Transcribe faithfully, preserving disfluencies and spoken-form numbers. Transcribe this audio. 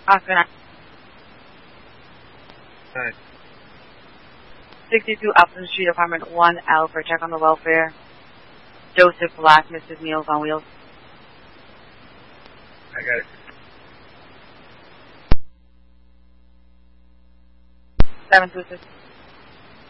Oscar nine. Alright. sixty-two Upton Street, apartment one L for check on the welfare. Joseph Black, Missus Meals on Wheels. I got it. Seven two six.